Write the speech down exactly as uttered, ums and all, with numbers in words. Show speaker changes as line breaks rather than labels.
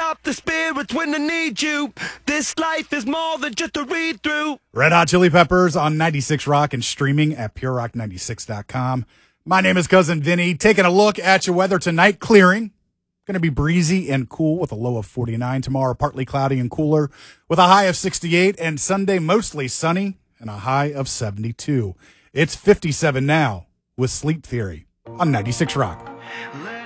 up the spirits when I need you. This life is more than just a read through.
Red Hot Chili Peppers on ninety-six Rock and streaming at pure rock ninety-six dot com. My name is Cousin Vinny. Taking a look at your weather tonight, clearing. Going to be breezy and cool with a low of forty-nine. Tomorrow, partly cloudy and cooler with a high of sixty-eight. And Sunday, mostly sunny and a high of seventy-two. It's fifty-seven now with Sleep Theory on ninety-six Rock.